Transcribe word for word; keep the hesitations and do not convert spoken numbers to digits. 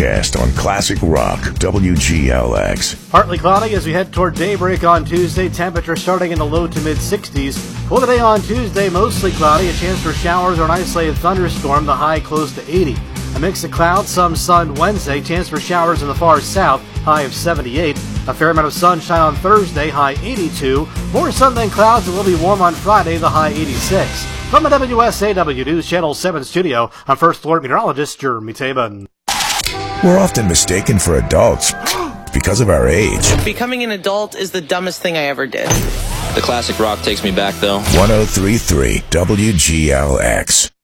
forecast on Classic Rock W G L X. Partly cloudy as we head toward daybreak on Tuesday. Temperature starting in the low to mid sixties. For the day on Tuesday, mostly cloudy. A chance for showers or an isolated thunderstorm. The high close to eighty. A mix of clouds, some sun Wednesday. Chance for showers in the far south. High of seventy-eight. A fair amount of sunshine on Thursday. High eighty-two. More sun than clouds. It will be warm on Friday. The high eighty-six. From the W S A W News Channel seven studio, I'm First Alert Meteorologist Jeremy Tabin. We're often mistaken for adults because of our age. Becoming an adult is the dumbest thing I ever did. The classic rock takes me back, though. one oh three point three W G L X.